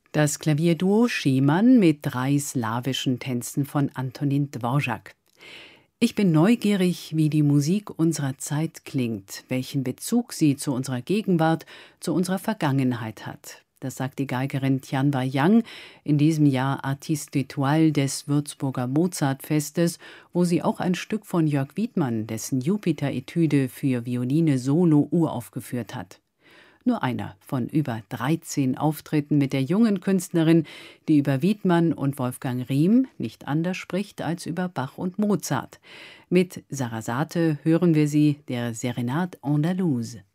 Das Klavierduo Schumann mit 3 slawischen Tänzen von Antonin Dvorak. Ich bin neugierig, wie die Musik unserer Zeit klingt, welchen Bezug sie zu unserer Gegenwart, zu unserer Vergangenheit hat. Das sagt die Geigerin Tianwei Yang in diesem Jahr Artiste d'étoile des Würzburger Mozartfestes, wo sie auch ein Stück von Jörg Wiedmann, dessen Jupiter-Etüde für Violine solo uraufgeführt hat. Nur einer von über 13 Auftritten mit der jungen Künstlerin, die über Wiedmann und Wolfgang Riem nicht anders spricht als über Bach und Mozart. Mit Sarasate hören wir sie, der Serenade Andalouse.